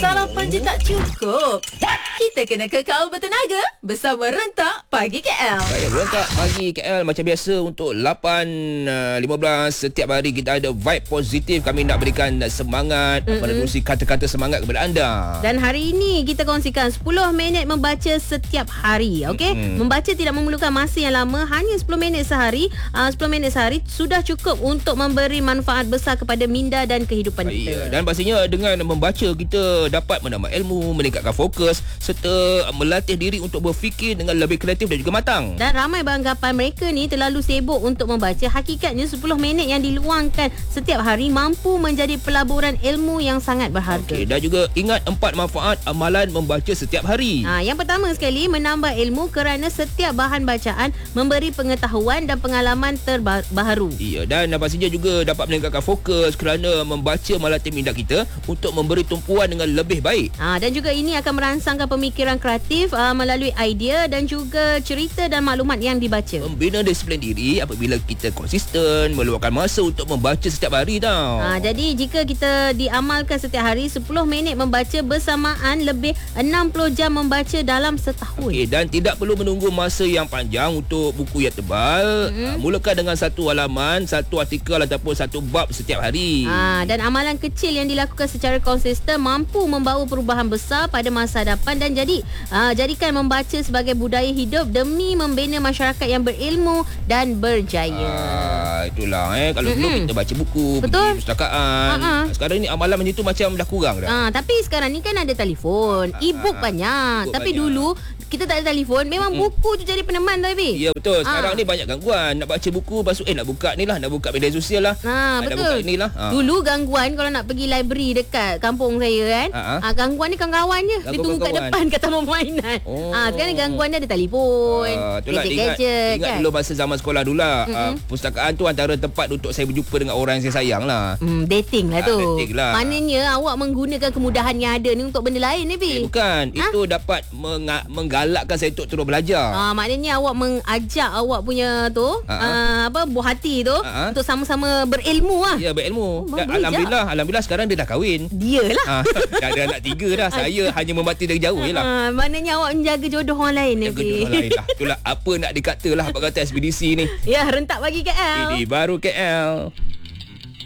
Sarapan je tak cukup. Kita kena kekal bertenaga bersama Rentak Pagi KL. Baik, Rentak Pagi KL macam biasa untuk 8.15 setiap hari kita ada vibe positif. Kami nak berikan semangat, menerusi kata-kata semangat kepada anda. Dan hari ini kita kongsikan 10 minit membaca setiap hari. Okey, membaca tidak memerlukan masa yang lama, hanya 10 minit sehari. 10 minit sehari sudah cukup untuk memberi manfaat besar kepada minda dan kehidupan kita. Dan pastinya dengan membaca kita dapat menambah ilmu, meningkatkan fokus serta melatih diri untuk berfikir dengan lebih kreatif dan juga matang. Dan ramai beranggapan mereka ni terlalu sibuk untuk membaca. Hakikatnya 10 minit yang diluangkan setiap hari mampu menjadi pelaburan ilmu yang sangat berharga. Okey, dan juga ingat 4 manfaat amalan membaca setiap hari. Yang pertama sekali, menambah ilmu kerana setiap bahan bacaan memberi pengetahuan dan pengalaman terbaru. Ya, dan pastinya juga dapat meningkatkan fokus kerana membaca melatih minda kita untuk memberi tumpuan dengan lebih baik. Dan juga ini akan merangsangkan pemikiran kreatif melalui idea dan juga cerita dan maklumat yang dibaca. Membina disiplin diri apabila kita konsisten meluangkan masa untuk membaca setiap hari tau. Jadi jika kita diamalkan setiap hari 10 minit membaca bersamaan lebih 60 jam membaca dalam setahun. Okey, dan tidak perlu menunggu masa yang panjang untuk buku yang tebal. Mulakan dengan satu halaman, satu artikel ataupun satu bab setiap hari. Dan amalan kecil yang dilakukan secara konsisten mampu membawa perubahan besar pada masa hadapan. Dan jadikan membaca sebagai budaya hidup demi membina masyarakat yang berilmu dan berjaya. Itulah kalau dulu kita baca buku, pergi perpustakaan. Sekarang ni amalan macam tu macam dah kurang dah. Tapi sekarang ni kan ada telefon, e-book banyak. Tapi dulu kita tak ada telefon, memang buku tu jadi peneman tapi. Ya betul. Sekarang ni banyak gangguan. Nak baca buku, lepas tu nak buka ni lah, nak buka media sosial lah. Betul. Nak buka ni lah. Dulu gangguan kalau nak pergi library dekat kampung saya kan. Gangguan ni kawan-kawan je. Dia tunggu kat depan kat taman permainan. Sekarang ni gangguan dia ada telefon. Gadget-gadget ingat kan. dulu masa zaman sekolah dulu lah. Perpustakaan tu antara tempat untuk saya berjumpa dengan orang yang saya sayang lah. Dating lah tu. Dating lah. Maknanya awak menggunakan kemudahan yang ada ni untuk benda lain ni Pi. Bukan. Itu dapat menggalakkan saya untuk terus belajar. Maknanya awak mengajak awak punya tu buah hati tu untuk sama-sama berilmu lah. Ya, berilmu. Dan Alhamdulillah sekarang dia dah kahwin. Dia lah. Dah ada anak 3 dah. Saya hanya membati dari jauh je lah. Maknanya awak menjaga jodoh orang lain ni. Jaga jodoh lain lah. Itulah apa nak dikata lah apa kata ekspedisi ni. Ya, Rentak Pagi KL. Ini baru KL.